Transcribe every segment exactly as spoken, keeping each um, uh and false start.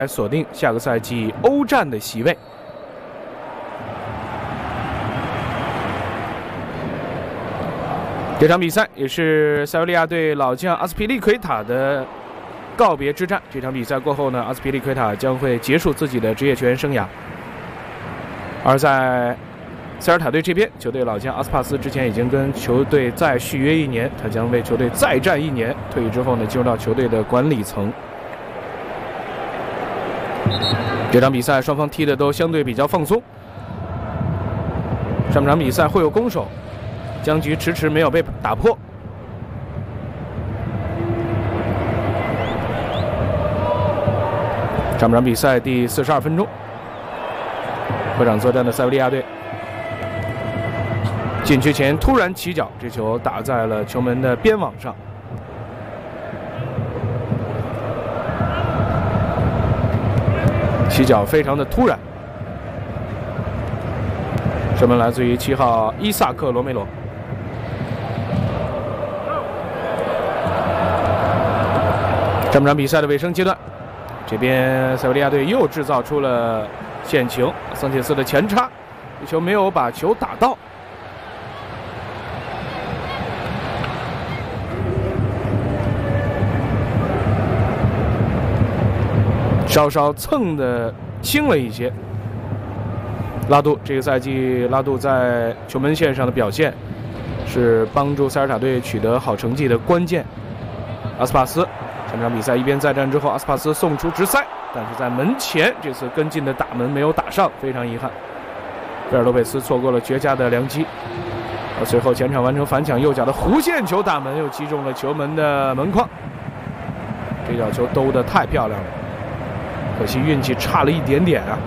来锁定下个赛季欧战的席位。这场比赛也是塞维利亚对老将阿斯皮利奎塔的告别之战。这场比赛过后呢，阿斯皮利奎塔将会结束自己的职业球员生涯。而在塞尔塔队这边，球队老将阿斯帕斯之前已经跟球队再续约一年，他将为球队再战一年。退役之后呢，进入到球队的管理层。这场比赛双方踢的都相对比较放松。上半场比赛会有攻守，僵局迟迟没有被打破。上半场比赛第四十二分钟，客场作战的塞维利亚队禁区前突然起脚，这球打在了球门的边网上。起脚非常的突然，射门来自于七号伊萨克·罗梅罗。上半场比赛的尾声阶段，这边塞维利亚队又制造出了险情，桑切斯的前插，这球没有把球打到。稍稍蹭的轻了一些。拉杜这个赛季，拉杜在球门线上的表现是帮助塞尔塔队取得好成绩的关键。阿斯帕斯上场比赛一边再战之后，阿斯帕斯送出直塞，但是在门前这次跟进的打门没有打上，非常遗憾。贝尔洛佩斯错过了绝佳的良机，而随后前场完成反抢，右脚的弧线球打门又击中了球门的门框，这脚球兜得太漂亮了。可惜运气差了一点点啊！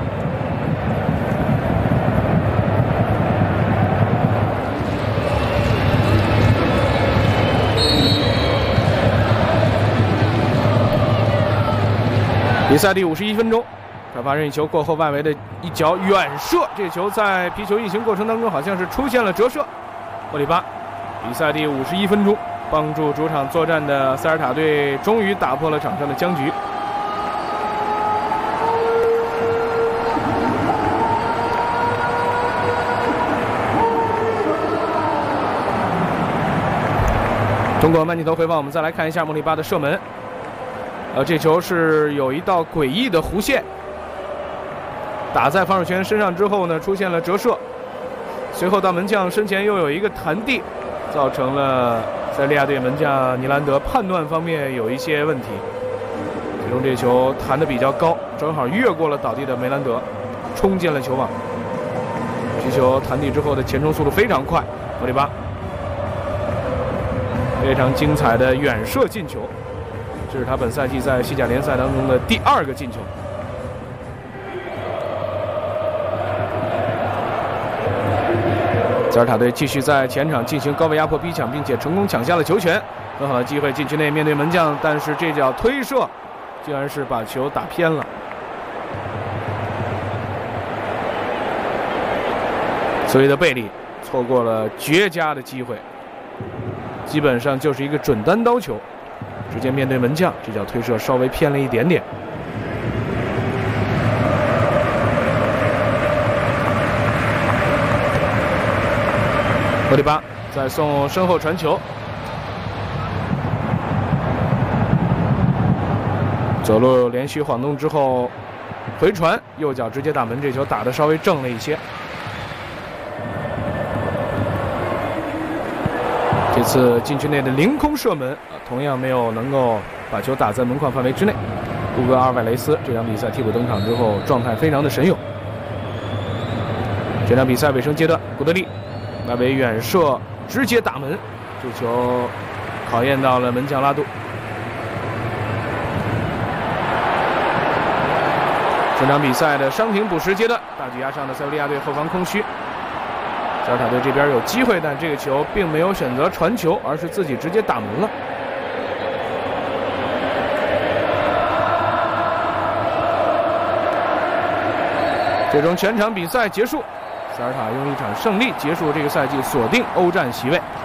比赛第五十一分钟，开发任意球过后外围的一脚远射，这球在皮球运行过程当中好像是出现了折射。霍里巴，比赛第五十一分钟，帮助主场作战的塞尔塔队终于打破了场上的僵局。通过慢镜头回放，我们再来看一下莫里巴的射门。呃，这球是有一道诡异的弧线，打在防守球员身上之后呢，出现了折射。随后到门将身前又有一个弹地，造成了塞利亚队门将尼兰德判断方面有一些问题。最终这球弹得比较高，正好越过了倒地的梅兰德，冲进了球网。这球弹地之后的前冲速度非常快，莫里巴。非常精彩的远射进球，这是他本赛季在西甲联赛当中的第二个进球。塞尔塔队继续在前场进行高位压迫逼抢，并且成功抢下了球权，很好的机会禁区内面对门将，但是这脚推射竟然是把球打偏了。所谓的贝利错过了绝佳的机会。基本上就是一个准单刀球，直接面对门将，这脚推射稍微偏了一点点。霍里巴再送身后传球，左路连续晃动之后回传，右脚直接打门，这球打得稍微正了一些。这次禁区内的凌空射门，同样没有能够把球打在门框范围之内。乌戈·阿尔瓦雷斯这场比赛替补登场之后，状态非常的神勇。这场比赛尾声阶段，古德利外围远射直接打门，这球考验到了门将拉杜。这场比赛的伤停补时阶段，大举压上的塞维利亚队后方空虚。塞尔塔队这边有机会，但这个球并没有选择传球，而是自己直接打门了。最终全场比赛结束，塞尔塔用一场胜利结束这个赛季，锁定欧战席位。